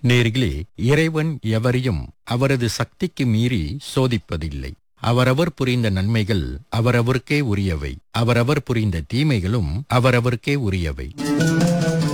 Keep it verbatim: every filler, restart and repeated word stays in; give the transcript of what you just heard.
நேர்களே, இறைவன் எவரையும் அவரது சக்திக்கு மீறி சோதிப்பதில்லை. அவரவர் புரிந்த நன்மைகள் அவரவருக்கே உரியவை, அவரவர் புரிந்த தீமைகளும் அவரவருக்கே உரியவை.